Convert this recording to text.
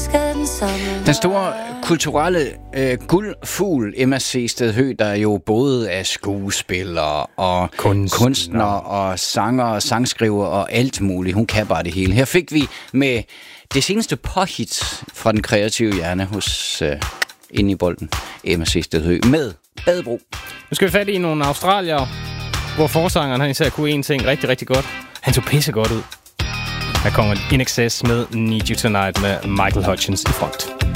Den store kulturelle guldfugl Emma C. Stedhø, der jo både er skuespiller og kunstner og sanger og sangskriver og alt muligt. Hun kan bare det hele. Her fik vi med det seneste påhit fra den kreative hjerne hos inde i bolden, Emma C. Stedhø med Badebro. Nu skal vi fat i nogle australiere, hvor forsangeren han især kunne en ting rigtig, rigtig godt. Han så pisse godt ud. Her kommer INXS med Need You Tonight med Michael Hutchence i front.